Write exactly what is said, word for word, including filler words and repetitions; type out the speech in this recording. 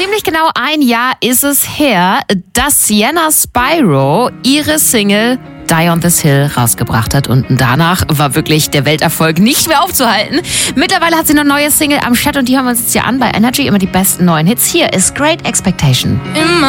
Ziemlich genau ein Jahr ist es her, dass Sienna Spyro ihre Single Die on This Hill rausgebracht hat. Und danach war wirklich der Welterfolg nicht mehr aufzuhalten. Mittlerweile hat sie eine neue Single am Start und die hören wir uns jetzt hier an bei Energy. Immer die besten neuen Hits. Hier ist Great Expectation. In my